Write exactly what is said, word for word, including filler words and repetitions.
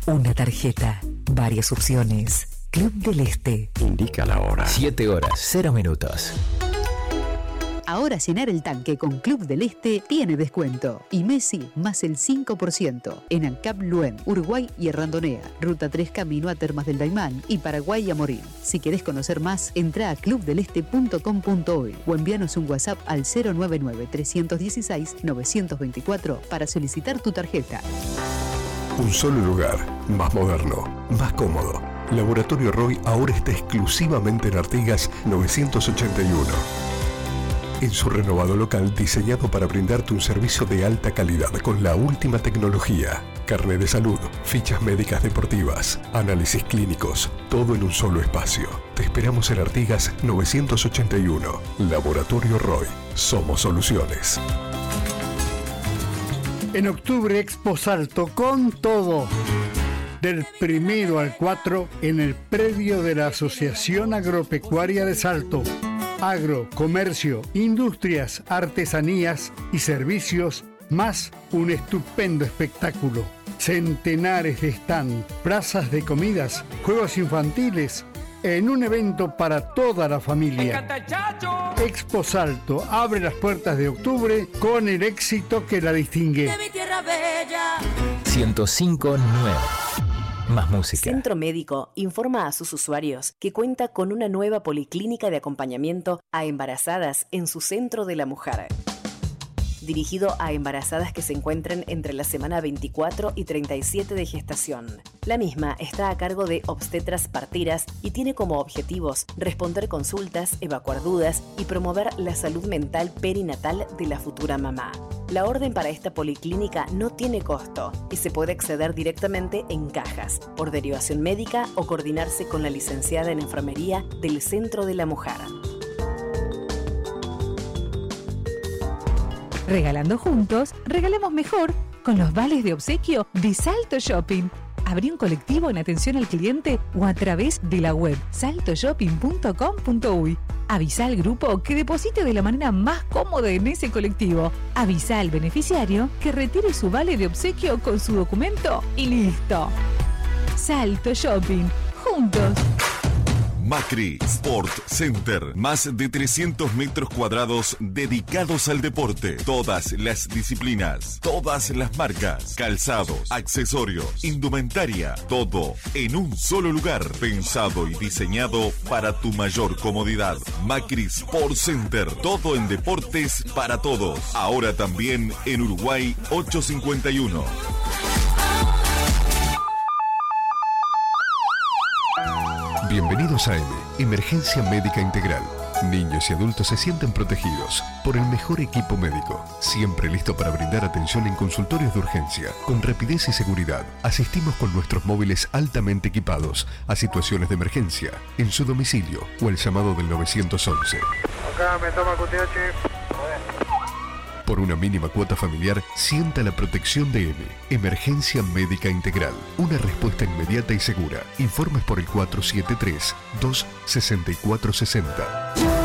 una tarjeta, varias opciones. Club del Este. Indica la hora. siete horas, cero minutos. Ahora llenar el tanque con Club del Este tiene descuento. Y Messi más el cinco por ciento. En ANCAP Luen, Uruguay y Errandonea. Ruta tres camino a Termas del Daimán y Paraguay a Morín. Si querés conocer más, entra a club del este punto com punto uy o envíanos un WhatsApp al cero nueve nueve, tres uno seis, nueve dos cuatro para solicitar tu tarjeta. Un solo lugar, más moderno, más cómodo. Laboratorio Roy ahora está exclusivamente en Artigas novecientos ochenta y uno. En su renovado local diseñado para brindarte un servicio de alta calidad con la última tecnología. Carnet de salud, fichas médicas deportivas, análisis clínicos, todo en un solo espacio. Te esperamos en Artigas novecientos ochenta y uno. Laboratorio Roy. Somos soluciones. En octubre Expo Salto con todo. Del primero al cuatro en el predio de la Asociación Agropecuaria de Salto. Agro, comercio, industrias, artesanías y servicios, más un estupendo espectáculo. Centenares de stand, plazas de comidas, juegos infantiles, en un evento para toda la familia. Expo Salto abre las puertas de octubre con el éxito que la distingue. ciento cinco punto nueve. Más música. Centro Médico informa a sus usuarios que cuenta con una nueva policlínica de acompañamiento a embarazadas en su Centro de la Mujer. Dirigido a embarazadas que se encuentren entre la semana veinticuatro y treinta y siete de gestación. La misma está a cargo de obstetras parteras y tiene como objetivos responder consultas, evacuar dudas y promover la salud mental perinatal de la futura mamá. La orden para esta policlínica no tiene costo y se puede acceder directamente en cajas, por derivación médica o coordinarse con la licenciada en enfermería del Centro de la Mujer. Regalando juntos, regalemos mejor con los vales de obsequio de Salto Shopping. Abrí un colectivo en atención al cliente o a través de la web salto shopping punto com punto uy. Avisa al grupo que deposite de la manera más cómoda en ese colectivo. Avisa al beneficiario que retire su vale de obsequio con su documento y listo. Salto Shopping. Juntos. Macri Sport Center, más de trescientos metros cuadrados dedicados al deporte, todas las disciplinas, todas las marcas, calzados, accesorios, indumentaria, todo en un solo lugar, pensado y diseñado para tu mayor comodidad. Macri Sport Center, todo en deportes para todos, ahora también en Uruguay ochocientos cincuenta y uno. Bienvenidos a M, Emergencia Médica Integral. Niños y adultos se sienten protegidos por el mejor equipo médico, siempre listo para brindar atención en consultorios de urgencia. Con rapidez y seguridad, asistimos con nuestros móviles altamente equipados a situaciones de emergencia, en su domicilio o el llamado del nueve once. Acá me toma Q T H. Por una mínima cuota familiar, sienta la protección de M. Emergencia Médica Integral. Una respuesta inmediata y segura. Informes por el cuatro siete tres, dos seis cuatro seis cero.